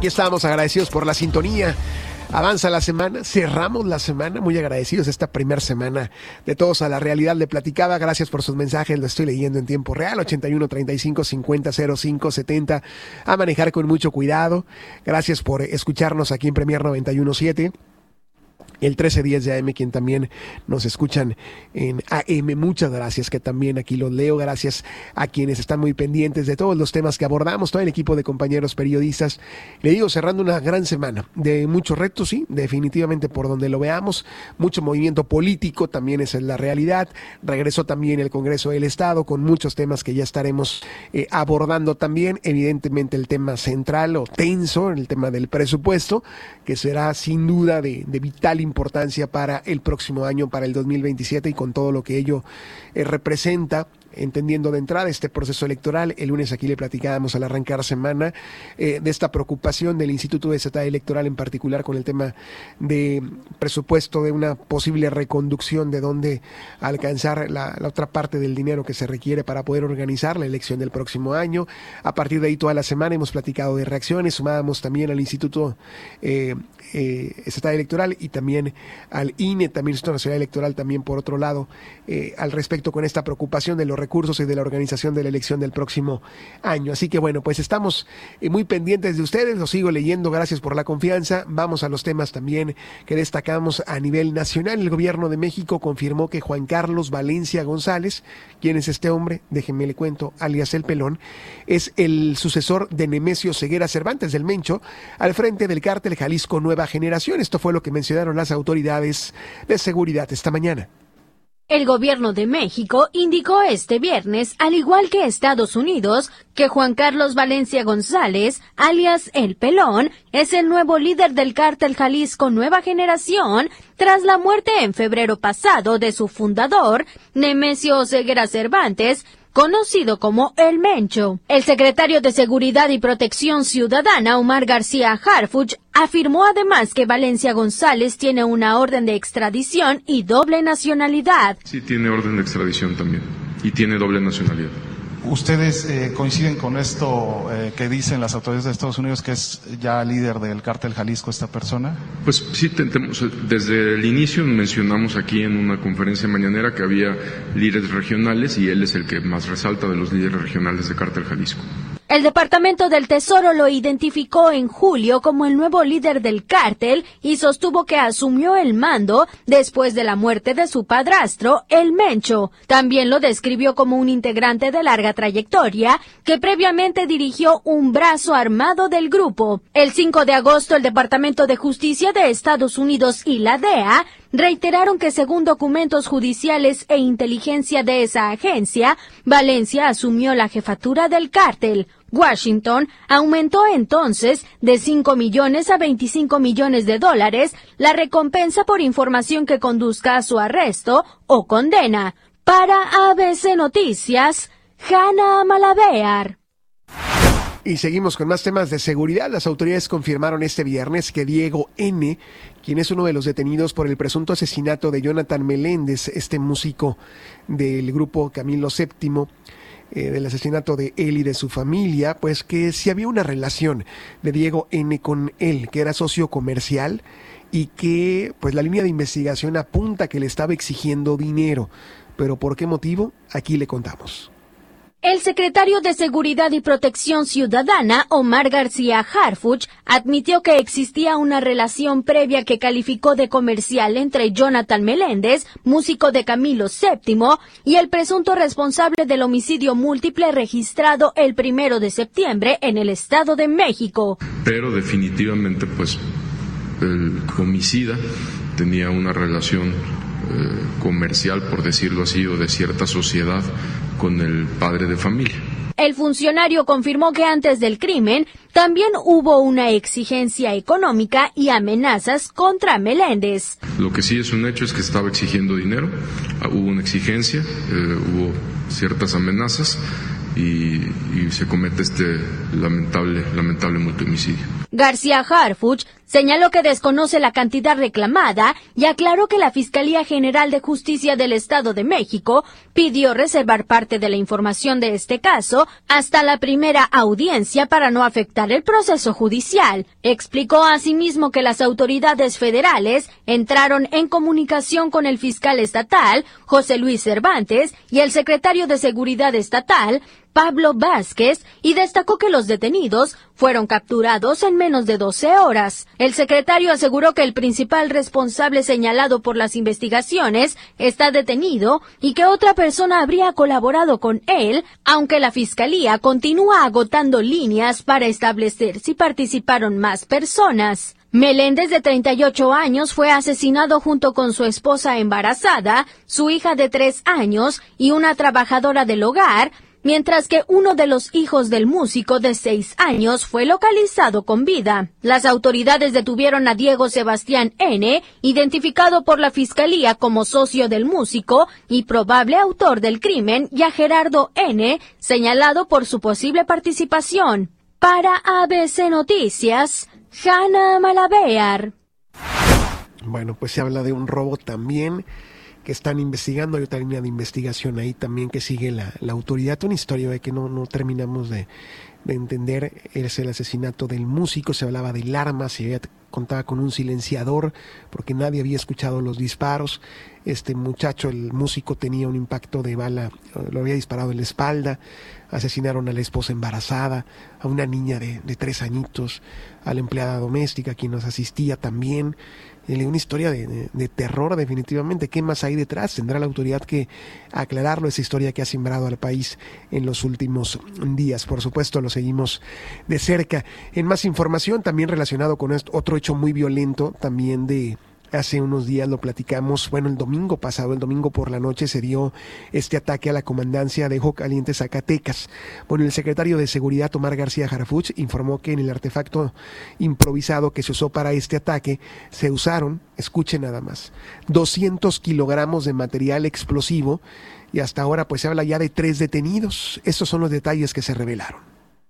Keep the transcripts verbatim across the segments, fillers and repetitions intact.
Aquí estamos agradecidos por la sintonía. Avanza la semana, cerramos la semana, muy agradecidos esta primera semana de Todos a la Realidad. Le platicaba, gracias por sus mensajes, lo estoy leyendo en tiempo real, ochenta y uno, treinta y cinco, cincuenta, cero cinco, setenta, a manejar con mucho cuidado. Gracias por escucharnos aquí en Premier noventa y uno punto siete. El trece diez de A M, quien también nos escuchan en A M, muchas gracias, que también aquí los leo, gracias a quienes están muy pendientes de todos los temas que abordamos, todo el equipo de compañeros periodistas. Le digo, cerrando una gran semana de muchos retos, sí, definitivamente por donde lo veamos, mucho movimiento político, también esa es la realidad. Regresó también el Congreso del Estado con muchos temas que ya estaremos eh, abordando también, evidentemente el tema central o tenso, el tema del presupuesto, que será sin duda de, de vital importancia para el próximo año, para el dos mil veintisiete, y con todo lo que ello eh, representa, entendiendo de entrada este proceso electoral. El lunes aquí le platicábamos al arrancar semana eh, de esta preocupación del Instituto de Estadística Electoral, en particular con el tema de presupuesto, de una posible reconducción de dónde alcanzar la, la otra parte del dinero que se requiere para poder organizar la elección del próximo año. A partir de ahí toda la semana hemos platicado de reacciones, sumábamos también al Instituto eh, eh, Estadística Electoral y también al I N E, también el Instituto Nacional Electoral, también por otro lado, eh, al respecto con esta preocupación de los recursos y de la organización de la elección del próximo año. Así que bueno, pues estamos eh, muy pendientes de ustedes, los sigo leyendo, gracias por la confianza. Vamos a los temas también que destacamos a nivel nacional. El gobierno de México confirmó que Juan Carlos Valencia González, ¿quién es este hombre? Déjenme le cuento, alias El Pelón, es el sucesor de Nemesio Ceguera Cervantes, del Mencho, al frente del cártel Jalisco Nueva Generación. Esto fue lo que mencionaron las autoridades de seguridad esta mañana. El gobierno de México indicó este viernes, al igual que Estados Unidos, que Juan Carlos Valencia González, alias El Pelón, es el nuevo líder del cártel Jalisco Nueva Generación, tras la muerte en febrero pasado de su fundador, Nemesio Ceguera Cervantes, conocido como El Mencho. El secretario de Seguridad y Protección Ciudadana, Omar García Harfuch, afirmó además que Valencia González tiene una orden de extradición y doble nacionalidad. Sí, tiene orden de extradición también y tiene doble nacionalidad. ¿Ustedes eh, coinciden con esto eh, que dicen las autoridades de Estados Unidos, que es ya líder del cártel Jalisco esta persona? Pues sí, tenemos, desde el inicio mencionamos aquí en una conferencia mañanera que había líderes regionales y él es el que más resalta de los líderes regionales de cártel Jalisco. El Departamento del Tesoro lo identificó en julio como el nuevo líder del cártel y sostuvo que asumió el mando después de la muerte de su padrastro, El Mencho. También lo describió como un integrante de larga trayectoria que previamente dirigió un brazo armado del grupo. El cinco de agosto, el Departamento de Justicia de Estados Unidos y la D E A reiteraron que según documentos judiciales e inteligencia de esa agencia, Valencia asumió la jefatura del cártel. Washington aumentó entonces de cinco millones a veinticinco millones de dólares la recompensa por información que conduzca a su arresto o condena. Para A B C Noticias, Hanna Malabear. Y seguimos con más temas de seguridad. Las autoridades confirmaron este viernes que Diego N., quien es uno de los detenidos por el presunto asesinato de Jonathan Meléndez, este músico del grupo Camilo séptimo, eh, del asesinato de él y de su familia, pues que si había una relación de Diego N. con él, que era socio comercial, y que pues la línea de investigación apunta que le estaba exigiendo dinero. ¿Pero por qué motivo? Aquí le contamos. El secretario de Seguridad y Protección Ciudadana, Omar García Harfuch, admitió que existía una relación previa que calificó de comercial entre Jonathan Meléndez, músico de Camilo séptimo, y el presunto responsable del homicidio múltiple registrado el primero de septiembre en el Estado de México. Pero definitivamente, pues, el homicida tenía una relación eh, comercial, por decirlo así, o de cierta sociedad con el padre de familia. El funcionario confirmó que antes del crimen también hubo una exigencia económica y amenazas contra Meléndez. Lo que sí es un hecho es que estaba exigiendo dinero, hubo una exigencia, eh, hubo ciertas amenazas y, y se comete este lamentable, lamentable multihomicidio. García Harfuch señaló que desconoce la cantidad reclamada y aclaró que la Fiscalía General de Justicia del Estado de México pidió reservar parte de la información de este caso hasta la primera audiencia para no afectar el proceso judicial. Explicó asimismo que las autoridades federales entraron en comunicación con el fiscal estatal, José Luis Cervantes, y el secretario de Seguridad Estatal, Pablo Vázquez, y destacó que los detenidos fueron capturados en menos de doce horas. El secretario aseguró que el principal responsable señalado por las investigaciones está detenido y que otra persona habría colaborado con él, aunque la Fiscalía continúa agotando líneas para establecer si participaron más personas. Meléndez, de treinta y ocho años, fue asesinado junto con su esposa embarazada, su hija de tres años y una trabajadora del hogar, mientras que uno de los hijos del músico de seis años fue localizado con vida. Las autoridades detuvieron a Diego Sebastián N., identificado por la Fiscalía como socio del músico y probable autor del crimen, y a Gerardo N., señalado por su posible participación. Para A B C Noticias, Hanna Malavéar. Bueno, pues se habla de un robo también que están investigando. Hay otra línea de investigación ahí también que sigue la, la autoridad. Una historia de que no, no terminamos de, de entender. Es el asesinato del músico. Se hablaba del arma, se había, contaba con un silenciador porque nadie había escuchado los disparos. Este muchacho, el músico, tenía un impacto de bala, lo había disparado en la espalda. Asesinaron a la esposa embarazada, a una niña de, de tres añitos, a la empleada doméstica, quien nos asistía también. Una historia de, de, de terror, definitivamente. ¿Qué más hay detrás? Tendrá la autoridad que aclararlo, esa historia que ha sembrado al país en los últimos días. Por supuesto, lo seguimos de cerca. En más información, también relacionado con esto, otro hecho muy violento, también de hace unos días lo platicamos, bueno, el domingo pasado, el domingo por la noche se dio este ataque a la comandancia de Ojo Caliente, Zacatecas. Bueno, el secretario de Seguridad, Omar García Harfuch, informó que en el artefacto improvisado que se usó para este ataque, se usaron, escuchen nada más, doscientos kilogramos de material explosivo, y hasta ahora pues se habla ya de tres detenidos. Estos son los detalles que se revelaron.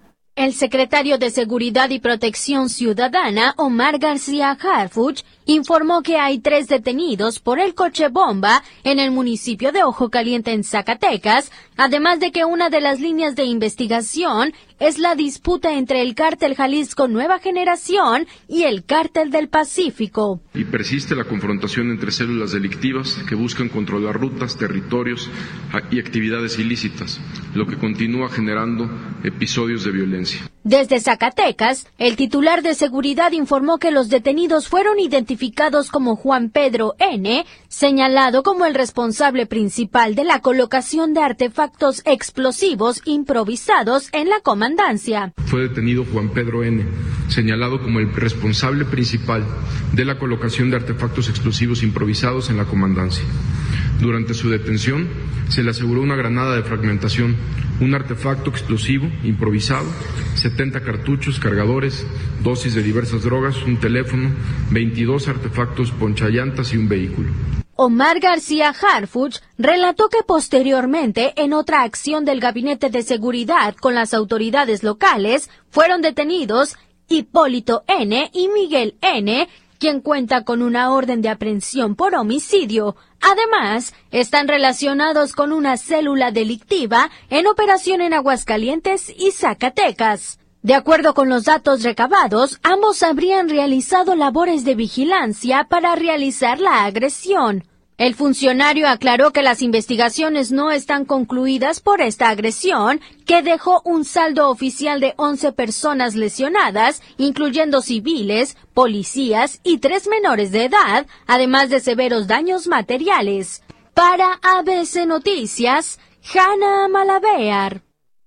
El secretario de Seguridad y Protección Ciudadana, Omar García Harfuch, informó que hay tres detenidos por el coche bomba en el municipio de Ojo Caliente, en Zacatecas, además de que una de las líneas de investigación es la disputa entre el Cártel Jalisco Nueva Generación y el Cártel del Pacífico. Y persiste la confrontación entre células delictivas que buscan controlar rutas, territorios y actividades ilícitas, lo que continúa generando episodios de violencia. Desde Zacatecas, el titular de Seguridad informó que los detenidos fueron identificados como Juan Pedro N., señalado como el responsable principal de la colocación de artefactos explosivos improvisados en la comandancia. Fue detenido Juan Pedro N., señalado como el responsable principal de la colocación de artefactos explosivos improvisados en la comandancia. Durante su detención, se le aseguró una granada de fragmentación, un artefacto explosivo improvisado, setenta cartuchos, cargadores, dosis de diversas drogas, un teléfono, veintidós artefactos ponchallantas y un vehículo. Omar García Harfuch relató que posteriormente, en otra acción del Gabinete de Seguridad con las autoridades locales, fueron detenidos Hipólito N. y Miguel N., quien cuenta con una orden de aprehensión por homicidio. Además, están relacionados con una célula delictiva en operación en Aguascalientes y Zacatecas. De acuerdo con los datos recabados, ambos habrían realizado labores de vigilancia para realizar la agresión. El funcionario aclaró que las investigaciones no están concluidas por esta agresión, que dejó un saldo oficial de once personas lesionadas, incluyendo civiles, policías y tres menores de edad, además de severos daños materiales. Para A B C Noticias, Hanna Malavéar.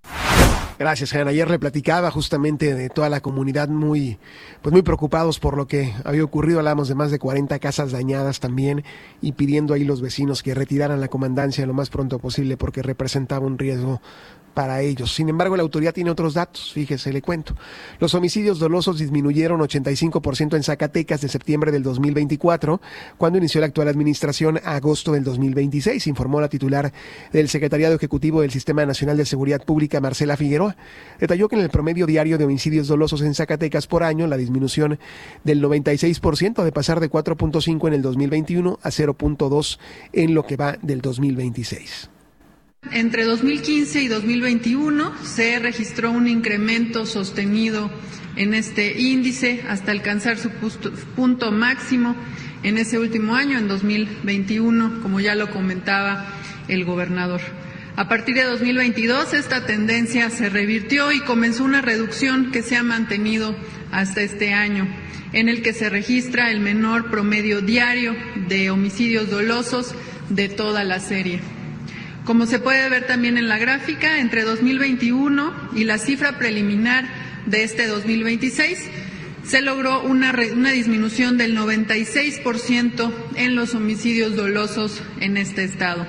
Gracias, Hanna. Ayer le platicaba justamente de toda la comunidad muy, pues muy preocupados por lo que había ocurrido. Hablamos de más de cuarenta casas dañadas también y pidiendo ahí los vecinos que retiraran la comandancia lo más pronto posible porque representaba un riesgo para ellos. Sin embargo, la autoridad tiene otros datos. Fíjese, le cuento. Los homicidios dolosos disminuyeron ochenta y cinco por ciento en Zacatecas de septiembre del dos mil veinticuatro, cuando inició la actual administración, a agosto del dos mil veintiséis, informó la titular del Secretariado Ejecutivo del Sistema Nacional de Seguridad Pública, Marcela Figueroa. Sinaloa, detalló que en el promedio diario de homicidios dolosos en Zacatecas por año, la disminución del noventa y seis por ciento, de pasar de cuatro punto cinco en el dos mil veintiuno a cero punto dos en lo que va del dos mil veintiséis. Entre dos mil quince y dos mil veintiuno se registró un incremento sostenido en este índice hasta alcanzar su punto máximo en ese último año, en dos mil veintiuno, como ya lo comentaba el gobernador. A partir de dos mil veintidós, esta tendencia se revirtió y comenzó una reducción que se ha mantenido hasta este año, en el que se registra el menor promedio diario de homicidios dolosos de toda la serie. Como se puede ver también en la gráfica, entre dos mil veintiuno y la cifra preliminar de este dos mil veintiséis, se logró una, una disminución del noventa y seis por ciento en los homicidios dolosos en este estado.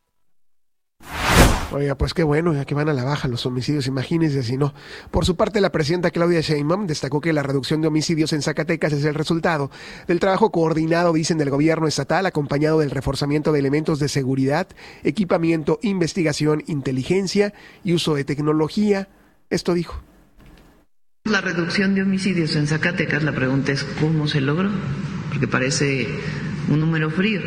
Oiga, pues qué bueno, ya que van a la baja los homicidios, imagínense si no. Por su parte, la presidenta Claudia Sheinbaum destacó que la reducción de homicidios en Zacatecas es el resultado del trabajo coordinado, dicen, del gobierno estatal, acompañado del reforzamiento de elementos de seguridad, equipamiento, investigación, inteligencia y uso de tecnología. Esto dijo. La reducción de homicidios en Zacatecas, la pregunta es ¿cómo se logró? Porque parece un número frío.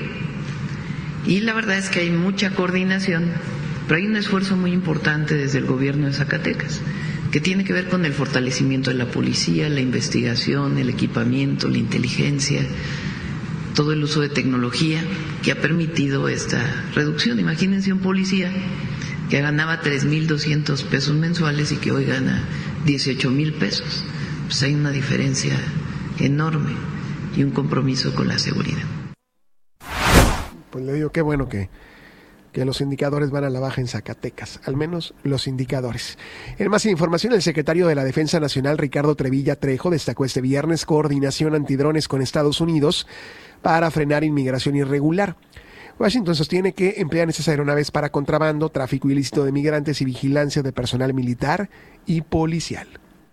Y la verdad es que hay mucha coordinación, pero hay un esfuerzo muy importante desde el gobierno de Zacatecas, que tiene que ver con el fortalecimiento de la policía, la investigación, el equipamiento, la inteligencia, todo el uso de tecnología que ha permitido esta reducción. Imagínense un policía que ganaba tres mil doscientos pesos mensuales y que hoy gana dieciocho mil pesos. Pues hay una diferencia enorme y un compromiso con la seguridad. Pues le digo, qué bueno que que los indicadores van a la baja en Zacatecas, al menos los indicadores. En más información, el secretario de la Defensa Nacional, Ricardo Trevilla Trejo, destacó este viernes coordinación antidrones con Estados Unidos para frenar inmigración irregular. Washington sostiene que emplean esas aeronaves para contrabando, tráfico ilícito de migrantes y vigilancia de personal militar y policial.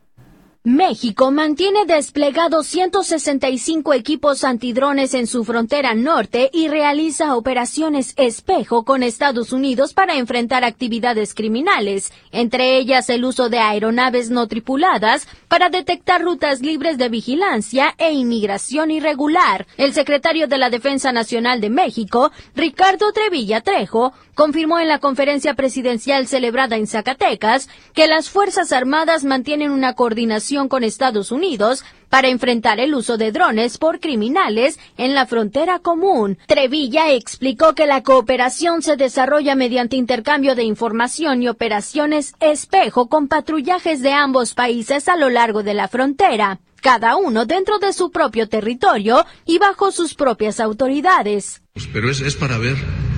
México mantiene desplegados ciento sesenta y cinco equipos antidrones en su frontera norte y realiza operaciones espejo con Estados Unidos para enfrentar actividades criminales, entre ellas el uso de aeronaves no tripuladas para detectar rutas libres de vigilancia e inmigración irregular. El secretario de la Defensa Nacional de México, Ricardo Trevilla Trejo, confirmó en la conferencia presidencial celebrada en Zacatecas que las Fuerzas Armadas mantienen una coordinación con Estados Unidos para enfrentar el uso de drones por criminales en la frontera común. Trevilla explicó que la cooperación se desarrolla mediante intercambio de información y operaciones espejo con patrullajes de ambos países a lo largo de la frontera, cada uno dentro de su propio territorio y bajo sus propias autoridades. Pero es, es para ver.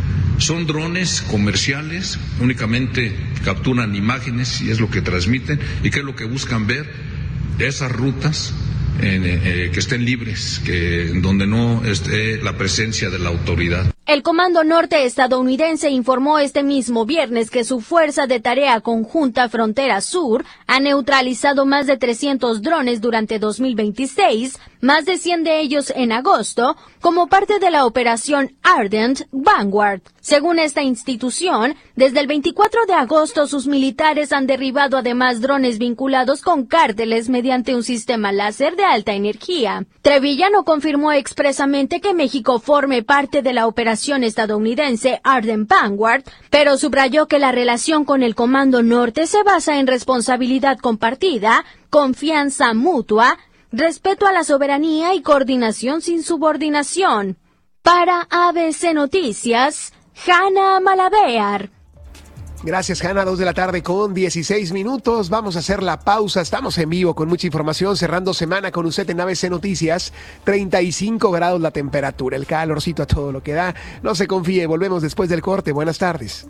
Son drones comerciales, únicamente capturan imágenes y es lo que transmiten. ¿Y qué es lo que buscan ver? Esas rutas eh, eh, que estén libres, que donde no esté la presencia de la autoridad. El Comando Norte estadounidense informó este mismo viernes que su Fuerza de Tarea Conjunta Frontera Sur ha neutralizado más de trescientos drones durante dos mil veintiséis, más de cien de ellos en agosto, como parte de la operación Ardent Vanguard. Según esta institución, desde el veinticuatro de agosto sus militares han derribado además drones vinculados con cárteles mediante un sistema láser de alta energía. Trevilla no confirmó expresamente que México forme parte de la operación estadounidense Ardent Vanguard, pero subrayó que la relación con el Comando Norte se basa en responsabilidad compartida, confianza mutua, respeto a la soberanía y coordinación sin subordinación. Para A B C Noticias, Hanna Malabear. Gracias, Hanna. Dos de la tarde con dieciséis minutos. Vamos a hacer la pausa. Estamos en vivo con mucha información, cerrando semana con usted en A B C Noticias. treinta y cinco grados la temperatura, el calorcito a todo lo que da. No se confíe, volvemos después del corte. Buenas tardes.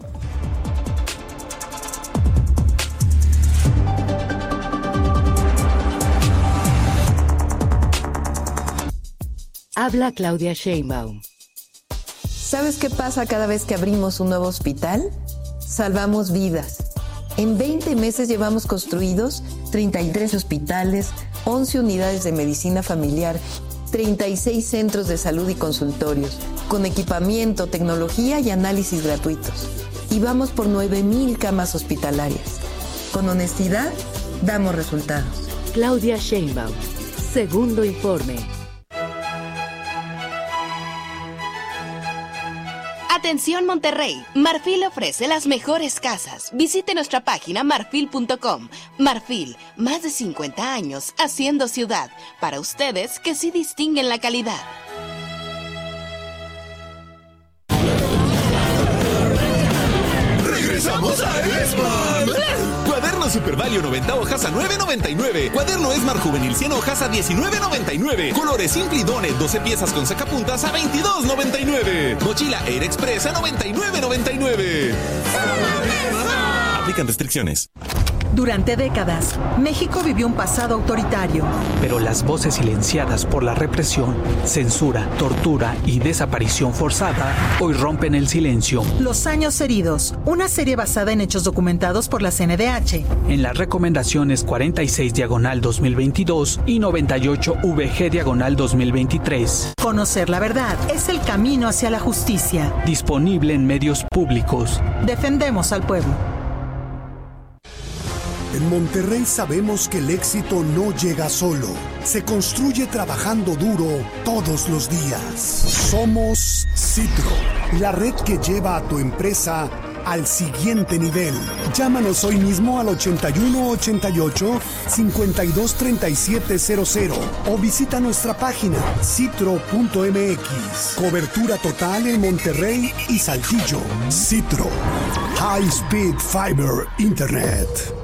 Habla Claudia Sheinbaum. ¿Sabes qué pasa cada vez que abrimos un nuevo hospital? Salvamos vidas. En veinte meses llevamos construidos treinta y tres hospitales, once unidades de medicina familiar, treinta y seis centros de salud y consultorios, con equipamiento, tecnología y análisis gratuitos. Y vamos por nueve mil camas hospitalarias. Con honestidad, damos resultados. Claudia Sheinbaum. Segundo informe. Atención Monterrey, Marfil ofrece las mejores casas. Visite nuestra página marfil punto com. Marfil, más de cincuenta años haciendo ciudad. Para ustedes que sí distinguen la calidad. ¡Regresamos a Esmar! Cuaderno Super Value noventa hojas a nueve noventa y nueve. Cuaderno Esmar Juvenil cien hojas a diecinueve noventa y nueve. Colores Simple y Donet doce piezas con sacapuntas a veintidós noventa y nueve. Mochila Air Express a noventa y nueve noventa y nueve. Aplican restricciones. Durante décadas, México vivió un pasado autoritario. Pero las voces silenciadas por la represión, censura, tortura y desaparición forzada hoy rompen el silencio. Los años heridos, una serie basada en hechos documentados por la C N D H. En las recomendaciones cuarenta y seis diagonal dos mil veintidós y noventa y ocho V G diagonal dos mil veintitrés. Conocer la verdad es el camino hacia la justicia. Disponible en medios públicos. Defendemos al pueblo. En Monterrey sabemos que el éxito no llega solo, se construye trabajando duro todos los días. Somos Citro, la red que lleva a tu empresa al siguiente nivel. Llámanos hoy mismo al ochenta y uno ochenta y ocho cincuenta y dos treinta y siete cero cero o visita nuestra página citro punto m x. Cobertura total en Monterrey y Saltillo. Citro, High Speed Fiber Internet.